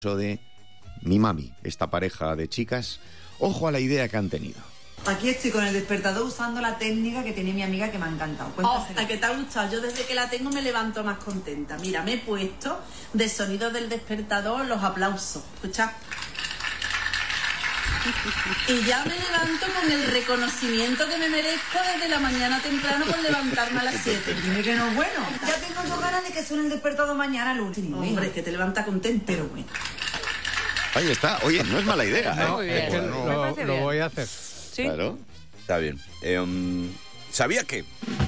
de mi mami, esta pareja de chicas. Ojo a la idea que han tenido. Aquí estoy con el despertador usando la técnica que tiene mi amiga que me ha encantado. ¿A qué te ha gustado? Yo desde que la tengo me levanto más contenta. Mira, me he puesto de sonido del despertador los aplausos. Escucha. Y ya me levanto con el reconocimiento que me merezco desde la mañana temprano por levantarme a las 7. Dime que no es bueno. Ya tengo yo ganas de que suene el despertador mañana al último. Hombre, es que te levanta contento, pero bueno. Ahí está. Oye, no es mala idea, ¿eh? Muy bien. Lo voy a hacer. ¿Sí? Claro. Está bien. ¿Sabía que?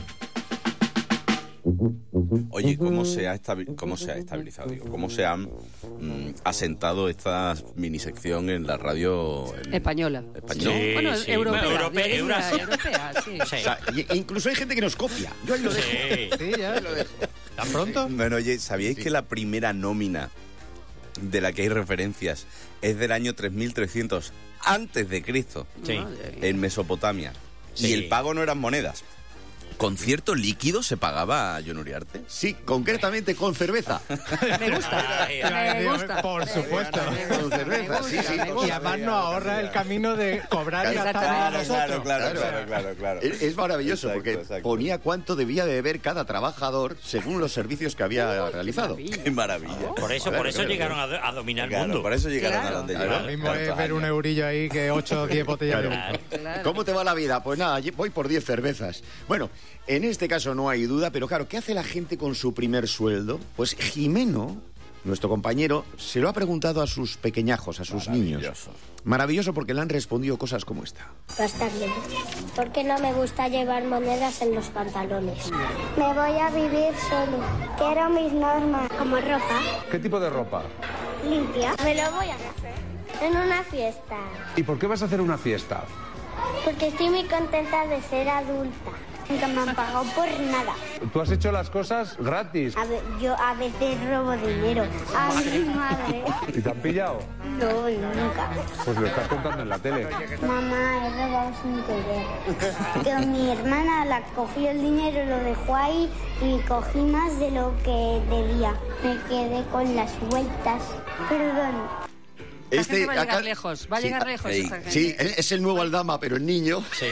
Oye, ¿cómo se ha estabilizado? Digo, ¿cómo se han asentado esta minisección en la radio española? Sí, bueno, sí. europea, sí. O sea, incluso hay gente que nos copia. Yo ahí lo dejo. Sí, ya. ¿Tan pronto? Bueno, oye, ¿sabíais que la primera nómina de la que hay referencias es del año 3300 antes de Cristo, en Mesopotamia? Sí. Y el pago no eran monedas. ¿Con cierto líquido se pagaba, Jon Uriarte? Sí, concretamente con cerveza. Me gusta. Me gusta. Por supuesto. Con cerveza, sí. Y además no ahorra el camino de cobrar y gastar a nosotros. Claro. Es maravilloso porque ponía cuánto debía de beber cada trabajador según los servicios que había realizado. ¡Qué maravilla! Por eso llegaron a dominar el mundo. Por eso llegaron a donde Ahora llegaron. mismo es ver un eurillo ahí que 8 o 10 botellas de vino. Claro. ¿Cómo te va la vida? Pues nada, voy por 10 cervezas. Bueno, en este caso no hay duda, pero claro, ¿qué hace la gente con su primer sueldo? Pues Jimeno, nuestro compañero, se lo ha preguntado a sus pequeñajos, a sus niños. Maravilloso porque le han respondido cosas como esta. Gastar bien. Porque no me gusta llevar monedas en los pantalones. Me voy a vivir solo. Quiero mis normas. Como ropa. ¿Qué tipo de ropa? Limpia. Me lo voy a hacer. En una fiesta. ¿Y por qué vas a hacer una fiesta? Porque estoy muy contenta de ser adulta. Nunca me han pagado por nada. Tú has hecho las cosas gratis. Yo a veces robo dinero a mi madre. ¿Y te han pillado? No, nunca. Pues lo estás contando en la tele. Mamá, he robado sin querer. Que mi hermana la cogió el dinero, lo dejó ahí y cogí más de lo que debía. Me quedé con las vueltas. Perdón. La gente va a llegar lejos, esta gente. Sí, es el nuevo Aldama, pero el niño. Sí.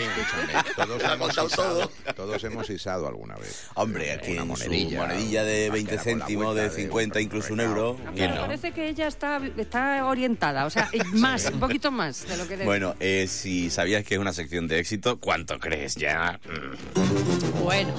Todos hemos isado alguna vez. Hombre, aquí una en monedilla de 20 céntimos, de 50, incluso un euro. Me parece que ella está orientada, o sea, un poquito más de lo que debe. Bueno, si sabías que es una sección de éxito, ¿cuánto crees ya? Bueno.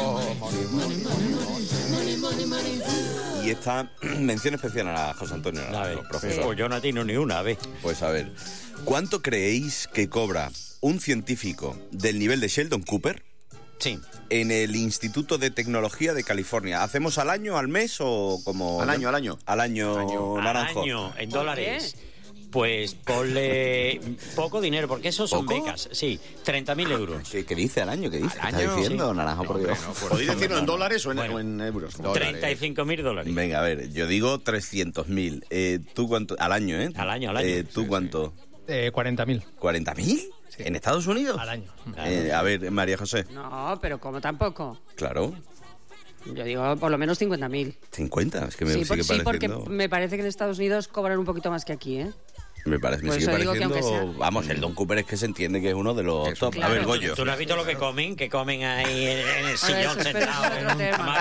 Y esta mención especial a José Antonio Naranjo, profesor. Pues yo no atino ni una, ¿ves? Pues a ver, ¿cuánto creéis que cobra un científico del nivel de Sheldon Cooper? Sí. En el Instituto de Tecnología de California. ¿Hacemos al año, al mes o como...? Al año. Al año, Naranjo. Al año, en dólares. Pues ponle poco dinero, porque eso son ¿Poco? becas. Sí, 30.000 euros. ¿Qué dice al año? ¿Qué dice? Al ¿Está año, diciendo, sí. Naranjo, por Dios? ¿Podéis decirlo en dólares o Bueno, en euros? 35.000 dólares. Venga, a ver, yo digo 300.000. ¿Tú cuánto? Al año, ¿eh? Al año. ¿Tú cuánto? 40.000. ¿40.000? Sí. ¿En Estados Unidos? Al año. A ver, María José. No, pero como tampoco. Claro. Yo digo por lo menos 50.000. 50, es que me Sí, sigue porque pareciendo... me parece que en Estados Unidos cobran un poquito más que aquí, ¿eh? Me Por sigue eso digo que pareciendo... aunque sea- Vamos, el Don Cooper es que se entiende que es uno de los top. claro. A ver, Goyo. ¿Tú no has visto lo que comen? Que comen ahí en el sillón eso, pero sentado. es otro tema.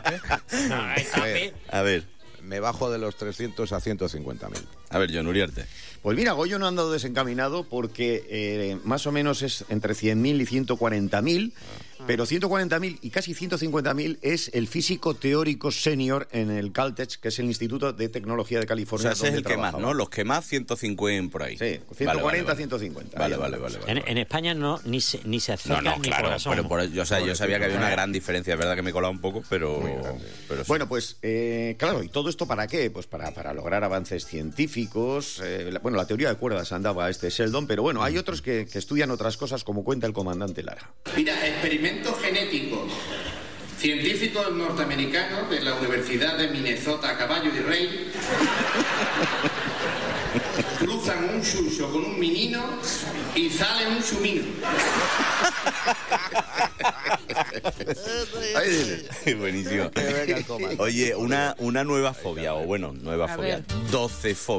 A ver, Me bajo de los 300 a 150.000. a ver, Jon Uriarte. Pues mira, Goyo no ha andado desencaminado porque más o menos es entre 100.000 y 140.000, pero 140.000 y casi 150.000 es el físico teórico senior en el Caltech, que es el Instituto de Tecnología de O California. sea, ese es donde el que más, trabajaba. ¿no? Los que más, 150 por ahí. Sí, 140, 150. Vale, Ahí vale, andamos. vale. En España no, ni se acerca No, ni claro, corazón. pero yo sabía que había una gran diferencia. Es verdad que me he colado un poco, pero sí. Bueno, pues claro, ¿y todo esto para qué? Pues para lograr avances científicos. La teoría de cuerdas andaba este Sheldon, pero bueno, hay otros que estudian otras cosas, como cuenta el comandante Lara. Mira, experimentos genéticos. Científicos norteamericanos de la Universidad de Minnesota, Caballo y Rey, cruzan un chucho con un menino y sale un chumino. Buenísimo. Oye, una nueva fobia, o bueno, nueva fobia. 12 fobias.